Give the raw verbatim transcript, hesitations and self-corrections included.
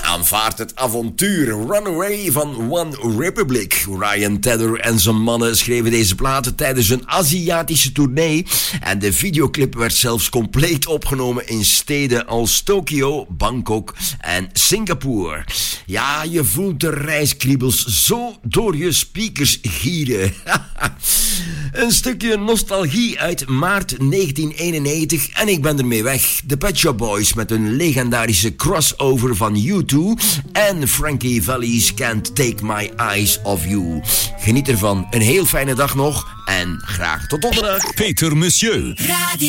aanvaardt het avontuur Runaway van One Republic. Ryan Tedder en zijn mannen schreven deze platen tijdens een Aziatische tournee en de videoclip werd zelfs compleet opgenomen in steden als Tokio, Bangkok en Singapore. Ja, je voelt de reiskriebels zo door je speakers gieren. Een stukje nostalgie uit maart negentien eenennegentig en ik ben ermee weg. De Pet Shop Boys met een legendarische crossover van U twee en Frankie Valli's Can't Take My Eyes Off You. Geniet ervan, een heel fijne dag nog en graag tot donderdag. Peter Monsieur.